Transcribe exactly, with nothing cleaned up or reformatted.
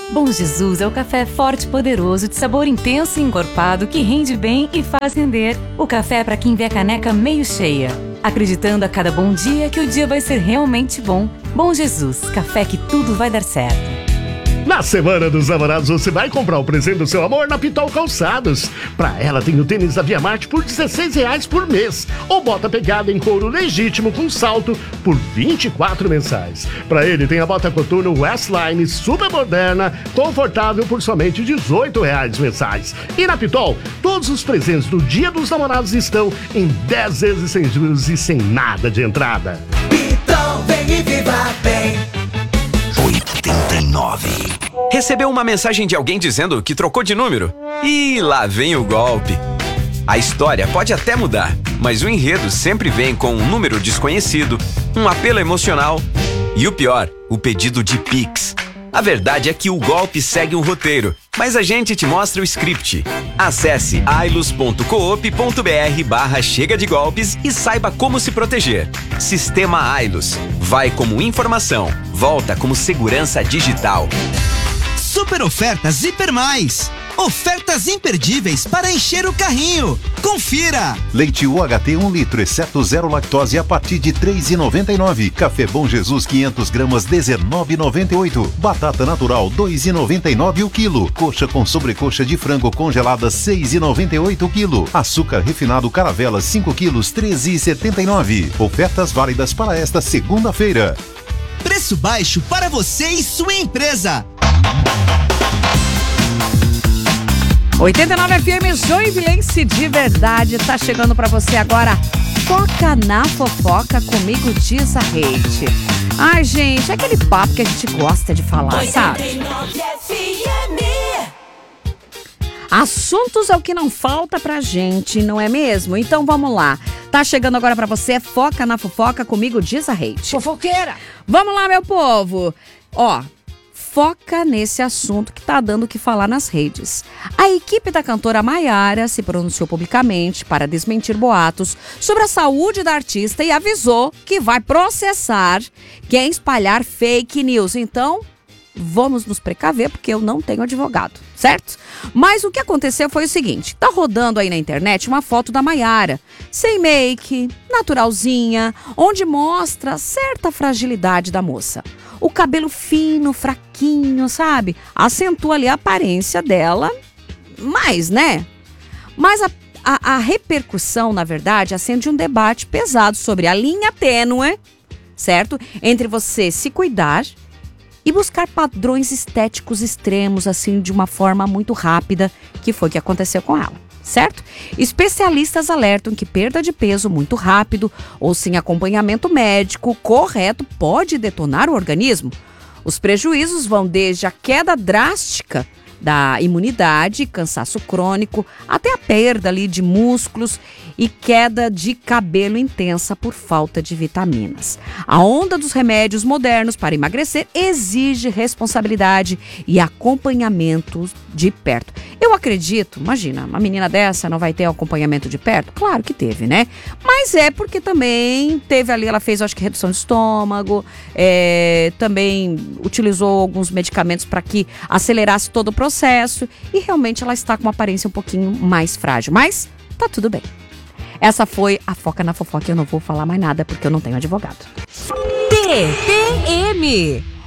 Bom Jesus é o café forte e poderoso, de sabor intenso e encorpado, que rende bem e faz render. O café é para quem vê a caneca meio cheia, acreditando a cada bom dia que o dia vai ser realmente bom. Bom Jesus, café que tudo vai dar certo. Na Semana dos Namorados, você vai comprar o presente do seu amor na Pitol Calçados. Pra ela tem o tênis da Via Marte por dezesseis reais por mês. Ou bota pegada em couro legítimo com salto por vinte e quatro mensais. Pra ele tem a bota coturno Westline super moderna, confortável por somente dezoito reais mensais. E na Pitol, todos os presentes do Dia dos Namorados estão em dez vezes sem juros e sem nada de entrada. Pitol, vem e viva bem. oitenta e nove. Recebeu uma mensagem de alguém dizendo que trocou de número? E lá vem o golpe. A história pode até mudar, mas o enredo sempre vem com um número desconhecido, um apelo emocional e o pior, o pedido de Pix. A verdade é que o golpe segue um roteiro, mas a gente te mostra o script. Acesse ailos ponto coop ponto br barra chega de golpes e saiba como se proteger. Sistema Ailos. Vai como informação, volta como segurança digital. Super ofertas Hiper Mais. Ofertas imperdíveis para encher o carrinho. Confira! Leite U H T um litro, exceto zero lactose, a partir de três reais e noventa e nove centavos. Café Bom Jesus quinhentas gramas, dezenove reais e noventa e oito centavos. Batata natural, dois reais e noventa e nove centavos o quilo. Coxa com sobrecoxa de frango congelada, seis reais e noventa e oito centavos o quilo. Açúcar refinado Caravela, cinco quilos, treze reais e setenta e nove centavos. Ofertas válidas para esta segunda-feira. Preço baixo para você e sua empresa. oitenta e nove F M Joinvilense de verdade, tá chegando pra você agora. Foca na fofoca comigo, diz a Rede. Ai, gente, é aquele papo que a gente gosta de falar, sabe? oitenta e nove F M. Assuntos é o que não falta pra gente, não é mesmo? Então vamos lá. Tá chegando agora pra você, Foca na fofoca comigo, diz a Rede. Fofoqueira. Vamos lá, meu povo. Ó, foca nesse assunto que tá dando o que falar nas redes. A equipe da cantora Maiara se pronunciou publicamente para desmentir boatos sobre a saúde da artista e avisou que vai processar quem espalhar fake news. Então, vamos nos precaver, porque eu não tenho advogado, certo? Mas o que aconteceu foi o seguinte, tá rodando aí na internet uma foto da Maiara, sem make, naturalzinha, onde mostra certa fragilidade da moça. O cabelo fino, fraquinho, sabe? Acentua ali a aparência dela, mais, né? Mas a, a, a repercussão, na verdade, acende um debate pesado sobre a linha tênue, certo? Entre você se cuidar e buscar padrões estéticos extremos, assim, de uma forma muito rápida, que foi o que aconteceu com ela, certo? Especialistas alertam que perda de peso muito rápido ou sem acompanhamento médico correto pode detonar o organismo. Os prejuízos vão desde a queda drástica da imunidade, cansaço crônico, até a perda ali de músculos e queda de cabelo intensa por falta de vitaminas. A onda dos remédios modernos para emagrecer exige responsabilidade e acompanhamento de perto. Eu acredito, imagina, uma menina dessa não vai ter acompanhamento de perto? Claro que teve, né? Mas é porque também teve ali, ela fez, acho que, redução de estômago, é, também utilizou alguns medicamentos para que acelerasse todo o processo e realmente ela está com uma aparência um pouquinho mais frágil, mas tá tudo bem. Essa foi a Foca na Fofoca, eu não vou falar mais nada porque eu não tenho advogado. T P M